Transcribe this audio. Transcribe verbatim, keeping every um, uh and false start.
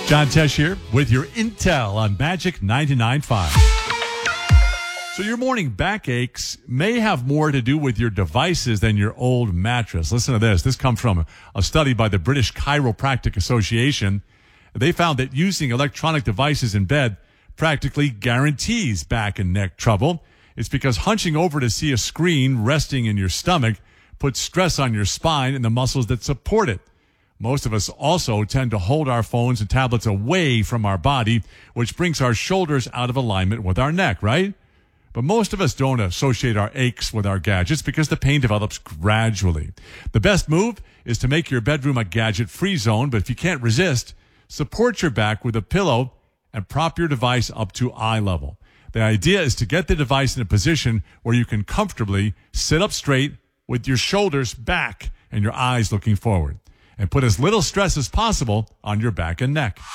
John Tesh here with your intel on Magic ninety-nine point five. So your morning backaches may have more to do with your devices than your old mattress. Listen to this. This comes from a study by the British Chiropractic Association. They found that using electronic devices in bed practically guarantees back and neck trouble. It's because hunching over to see a screen resting in your stomach puts stress on your spine and the muscles that support it. Most of us also tend to hold our phones and tablets away from our body, which brings our shoulders out of alignment with our neck, right? But most of us don't associate our aches with our gadgets because the pain develops gradually. The best move is to make your bedroom a gadget-free zone, but if you can't resist, support your back with a pillow and prop your device up to eye level. The idea is to get the device in a position where you can comfortably sit up straight with your shoulders back and your eyes looking forward, and put as little stress as possible on your back and neck.